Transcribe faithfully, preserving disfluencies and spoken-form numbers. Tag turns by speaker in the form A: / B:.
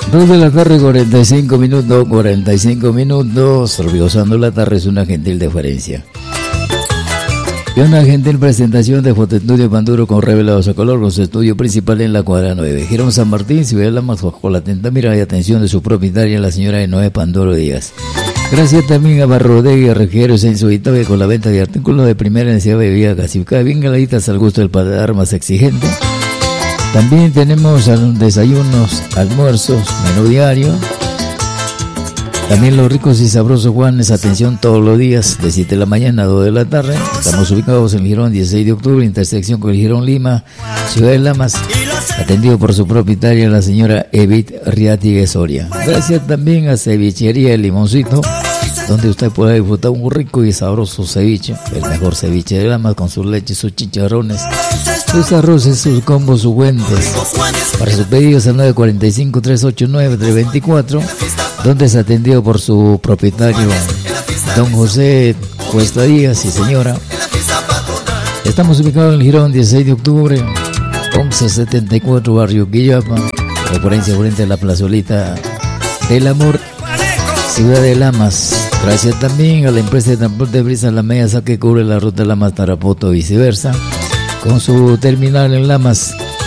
A: dos de la tarde, cuarenta y cinco minutos, cuarenta y cinco minutos. Gozando la tarde es una gentil deferencia. Y una gentil presentación de Fotoestudio Panduro con revelados a color, con su estudio principal en la cuadra nueve. Girón San Martín, Ciudad de Lamas, bajo la atenta mirada y atención de su propietaria, la señora Noé Panduro Díaz. Gracias también a Barrodegui, Regueros en su Itabe, con la venta de artículos de primera necesidad de bebida gasificada, bien galaditas al gusto del paladar más exigente. También tenemos desayunos, almuerzos, menú diario. También los ricos y sabrosos Juanes, atención todos los días, de siete de la mañana a dos de la tarde. Estamos ubicados en el Girón dieciséis de octubre, intersección con el Girón Lima, Ciudad de Lamas, atendido por su propietaria, la señora Evit Riati Soria. Gracias también a Cevichería El Limoncito, donde usted puede disfrutar un rico y sabroso ceviche, el mejor ceviche de Lamas, con sus leches, sus chicharrones, sus arroces, sus combos, sus guantes. Para sus pedidos al nueve cuatro cinco, tres ocho nueve, tres dos cuatro, donde es atendido por su propietario, don José Cuesta Díaz, sí señora. Estamos ubicados en el Girón dieciséis de octubre, once setenta y cuatro, barrio Quillapa, referencia frente a la plazolita del Amor, Ciudad de Lamas. Gracias también a la empresa de transporte de Brisa La Mesa, que cubre la ruta Lamas-Tarapoto y viceversa, con su terminal en Lamas,